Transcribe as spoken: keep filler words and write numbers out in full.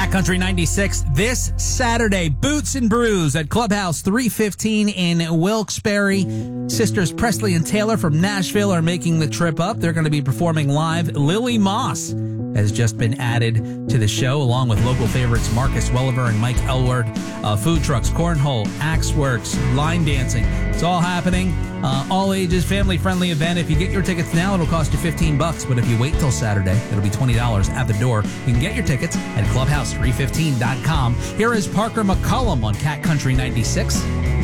Cat Country ninety-six this Saturday. Boots and Brews at Clubhouse three fifteen in Wilkes-Barre. Sisters Presley and Taylor from Nashville are making the trip up. They're going to be performing live. Lily Moss has just been added to the show, along with local favorites Marcus Welliver and Mike Elward. Uh, food trucks, cornhole, axe works, line dancing. It's all happening. Uh, all ages, family-friendly event. If you get your tickets now, it'll cost you fifteen bucks. But if you wait till Saturday, it'll be twenty dollars at the door. You can get your tickets at clubhouse three fifteen dot com. Here is Parker McCollum on Cat Country ninety-six.